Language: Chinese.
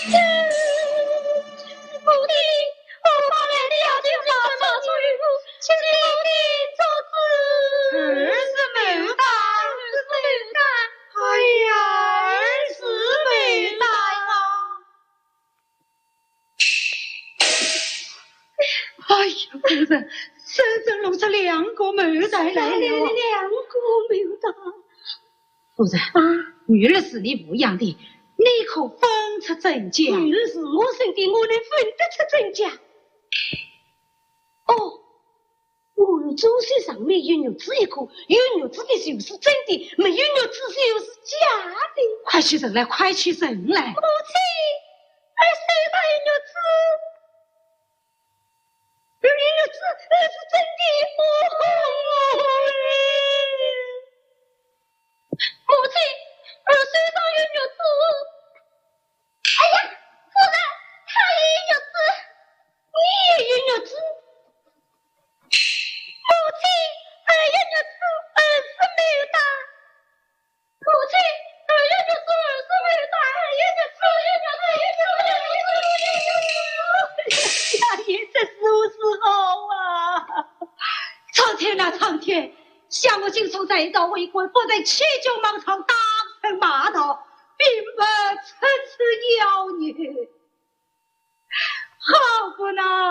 夫人啊，女儿是你抚养的，你可分出真假？ 女儿是我生的，我能分得出真假？哦，我周身上没有玉子一颗，有玉子的就是真的，没有玉子就是假的。 快取人来，快取人来！ 母亲，儿手上有玉子，玉子是真的。母亲，儿手上有玉子。哎呀，夫人，他也有玉子，你也有玉子。母亲，儿有玉子，儿是没有打。母亲，儿有玉子，儿是没有打。儿有玉子，儿有玉子，儿有玉子。呀，也这是时候啊！ 苍天啊，苍天！想我今从这道为官，不在七九芒场当成骂道，并不出此妖孽，好不呢？